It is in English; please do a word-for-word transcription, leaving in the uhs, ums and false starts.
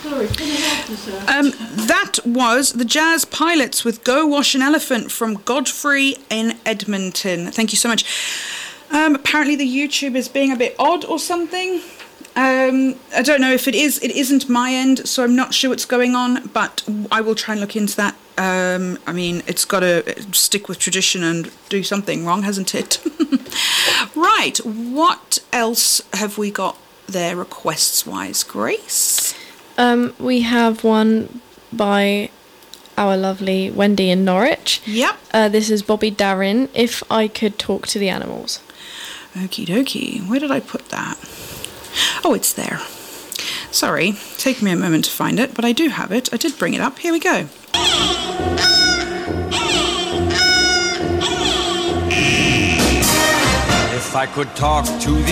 Sorry, can I help you, sir? Um, that was the Jazz Pilots with Go Wash an Elephant from Godfrey in Edmonton. Thank you so much. Um, apparently the YouTube is being a bit odd or something. Um, I don't know if it is. It isn't my end, so I'm not sure what's going on, but I will try and look into that. Um, I mean, it's got to stick with tradition and do something wrong, hasn't it? Right, what else have we got there requests-wise, Grace? Um, we have one by our lovely Wendy in Norwich. Yep. Uh, this is Bobby Darin, If I Could Talk to the Animals. Okie dokie. Where did I put that? Oh, it's there. Sorry, take me a moment to find it, but I do have it. I did bring it up. Here we go. If I could talk to